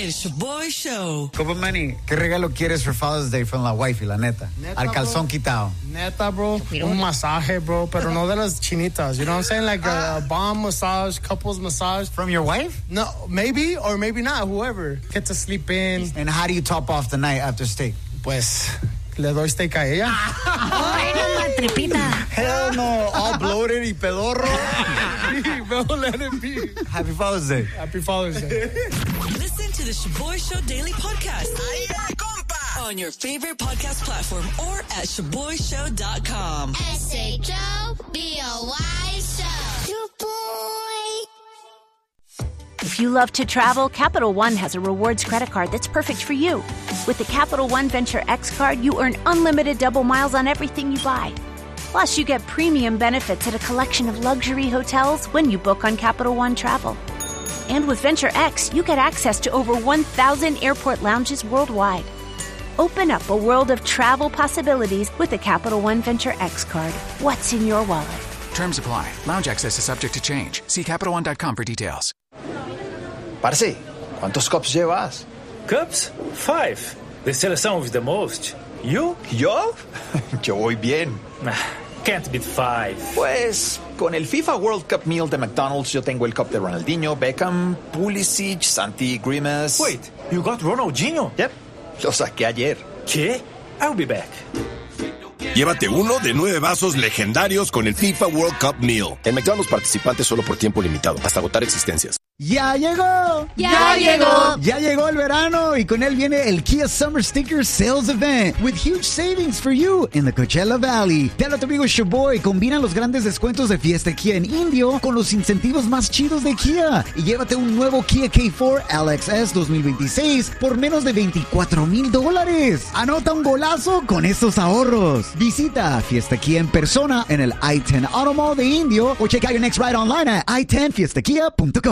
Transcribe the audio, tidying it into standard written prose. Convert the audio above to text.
El Shoboy Show. Copa Money, ¿qué regalo quieres for Father's Day from la wifey, la neta? Al calzón quitado. Neta, bro. Un masaje, bro, pero no de las chinitas. You know what I'm saying? Like a bomb massage, couples massage. From your wife? No, maybe or maybe not, whoever. Get to sleep in. And how do you top off the night after steak? Pues, le doy steak a ella. Ay, no, tripita. Hell no, all bloated y pedorro. Bro, let it be. Happy Father's Day. Happy Father's Day. Listen to the Shoboy Show Daily Podcast. Ahí va, compa. On your favorite podcast platform or at ShoboyShow.com. S-H-O-B-O-Y Show. Shoboy. If you love to travel, Capital One has a rewards credit card that's perfect for you. With the Capital One Venture X card, you earn unlimited double miles on everything you buy. Plus, you get premium benefits at a collection of luxury hotels when you book on Capital One Travel. And with Venture X, you get access to over 1,000 airport lounges worldwide. Open up a world of travel possibilities with the Capital One Venture X card. What's in your wallet? Terms apply. Lounge access is subject to change. See CapitalOne.com for details. Parce, ¿cuántos cups llevas? Cups? 5. They sell some with the most. You? ¿Yo? Yo voy bien. Can't beat 5. Pues, con el FIFA World Cup Meal de McDonald's, yo tengo el cup de Ronaldinho, Beckham, Pulisic, Santi, Grimes. Wait, you got Ronaldinho? Yep, lo saqué ayer. ¿Qué? I'll be back. Llévate uno de 9 vasos legendarios con el FIFA World Cup Meal. En McDonald's participantes solo por tiempo limitado, hasta agotar existencias. ¡Ya llegó! ¡Ya llegó! Ya llegó el verano y con él viene el Kia Summer Sticker Sales Event with huge savings for you in the Coachella Valley. Te habla tu amigo Shoboy. Combina los grandes descuentos de Fiesta Kia en Indio con los incentivos más chidos de Kia y llévate un nuevo Kia K4 LXS 2026 por menos de $24,000. Anota un golazo con estos ahorros. Visita Fiesta Kia en persona en el I-10 Auto Mall de Indio o check out your next ride online at i10fiestakia.com.